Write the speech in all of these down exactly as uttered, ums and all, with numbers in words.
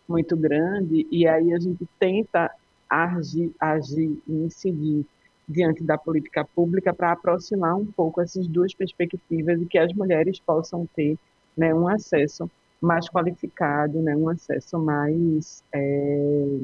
muito grande, e aí a gente tenta agir, agir e incidir diante da política pública para aproximar um pouco essas duas perspectivas e que as mulheres possam ter, né, um acesso mais qualificado, né, um acesso mais é,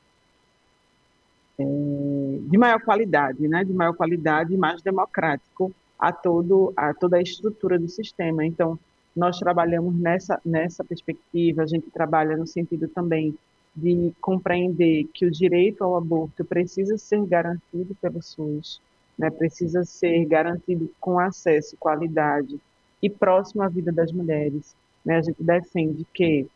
de maior qualidade, né, de maior qualidade e mais democrático a todo a toda a estrutura do sistema. Então, nós trabalhamos nessa nessa perspectiva, a gente trabalha no sentido também de compreender que o direito ao aborto precisa ser garantido pelo SUS, né, precisa ser garantido com acesso, qualidade e próximo à vida das mulheres, né? A gente defende que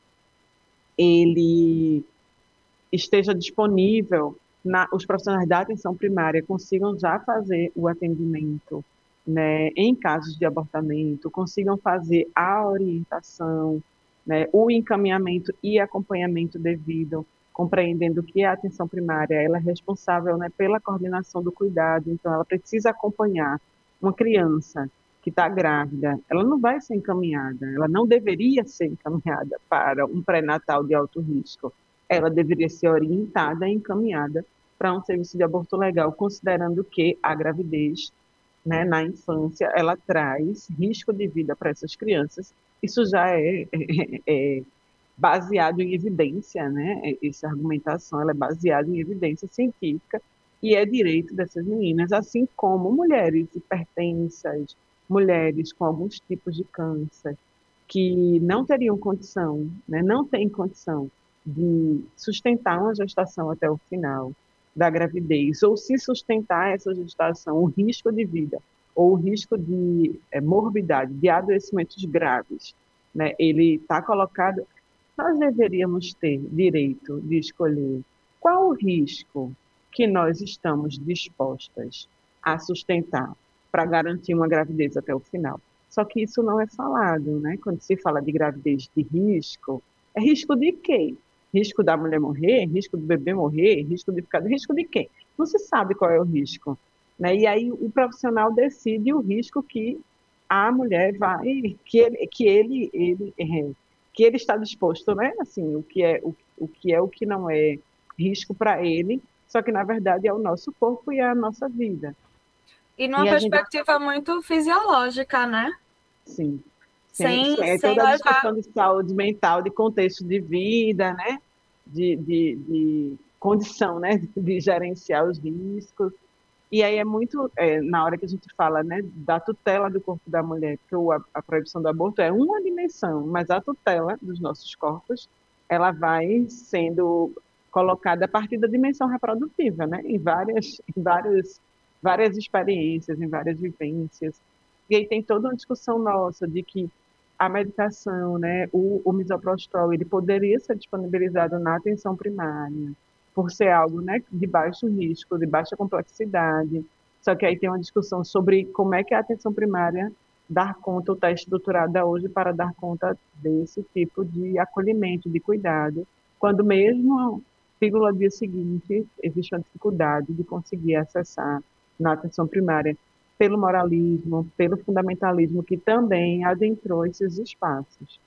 ele esteja disponível, na, os profissionais da atenção primária consigam já fazer o atendimento, né, em casos de abortamento, consigam fazer a orientação, né, o encaminhamento e acompanhamento devido, compreendendo que a atenção primária ela é responsável, né, pela coordenação do cuidado, então ela precisa acompanhar uma criança que está grávida, ela não vai ser encaminhada, ela não deveria ser encaminhada para um pré-natal de alto risco, ela deveria ser orientada e encaminhada para um serviço de aborto legal, considerando que a gravidez, né, na infância, ela traz risco de vida para essas crianças. Isso já é, é, é baseado em evidência, né? Essa argumentação ela é baseada em evidência científica e é direito dessas meninas, assim como mulheres hipertensas, mulheres com alguns tipos de câncer, que não teriam condição, né, não têm condição de sustentar uma gestação até o final da gravidez, ou se sustentar essa gestação, o risco de vida, ou o risco de é, morbidade, de adoecimentos graves, né, ele está colocado, nós deveríamos ter direito de escolher qual o risco que nós estamos dispostas a sustentar para garantir uma gravidez até o final. Só que isso não é falado, né? Quando se fala de gravidez de risco, é risco de quê? Risco da mulher morrer, risco do bebê morrer, risco de ficar, risco de quê? Não se sabe qual é o risco, né? E aí o profissional decide o risco que a mulher vai, que ele, que ele, ele é, que ele está disposto, né? Assim, o que é o, o que é o que não é risco para ele, só que na verdade é o nosso corpo e é a nossa vida. E numa E a gente, perspectiva muito fisiológica, né? sim, sem, Sem, sem é sem toda a levar. discussão de saúde mental, de contexto de vida, né? De, de, de condição, né? De gerenciar os riscos. E aí é muito, é, na hora que a gente fala, né, da tutela do corpo da mulher, porque o, a, a proibição do aborto é uma dimensão, mas a tutela dos nossos corpos, ela vai sendo colocada a partir da dimensão reprodutiva, né, em várias, em várias, várias experiências, em várias vivências. E aí tem toda uma discussão nossa de que a medicação, né, o, o misoprostol, ele poderia ser disponibilizado na atenção primária, por ser algo, né, de baixo risco, de baixa complexidade. Só que aí tem uma discussão sobre como é que a atenção primária dar conta, ou está estruturada hoje para dar conta desse tipo de acolhimento, de cuidado, quando mesmo, pílula dia seguinte, existe uma dificuldade de conseguir acessar na atenção primária, pelo moralismo, pelo fundamentalismo que também adentrou esses espaços.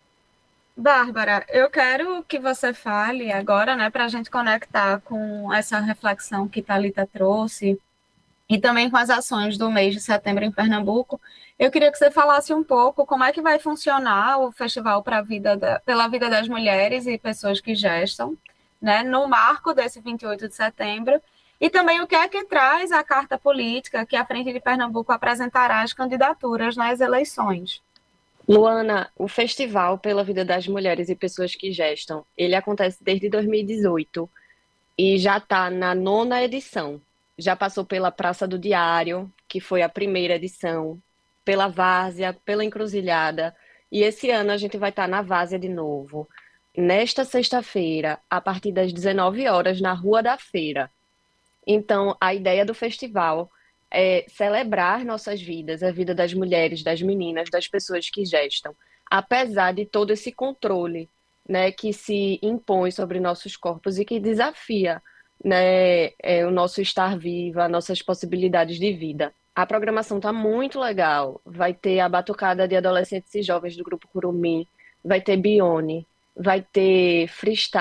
Bárbara, eu quero que você fale agora, né, para a gente conectar com essa reflexão que Thalita trouxe e também com as ações do mês de setembro em Pernambuco. Eu queria que você falasse um pouco como é que vai funcionar o Festival pra vida da- pela Vida das Mulheres e Pessoas que Gestam, né, no marco desse vinte e oito de setembro, e também o que é que traz a carta política que a Frente de Pernambuco apresentará as candidaturas nas eleições. Luana, o Festival pela Vida das Mulheres e Pessoas que Gestam, ele acontece desde dois mil e dezoito e já está na nona edição. Já passou pela Praça do Diário, que foi a primeira edição, pela Várzea, pela Encruzilhada, e esse ano a gente vai estar na Várzea de novo. Nesta sexta-feira, a partir das dezenove horas, na Rua da Feira. Então, a ideia do festival é celebrar nossas vidas, a vida das mulheres, das meninas, das pessoas que gestam, apesar de todo esse controle, né, que se impõe sobre nossos corpos e que desafia, né, é, o nosso estar viva, nossas possibilidades de vida. A programação está muito legal. Vai ter a batucada de adolescentes e jovens do Grupo Curumim, vai ter Bione, vai ter freestyle.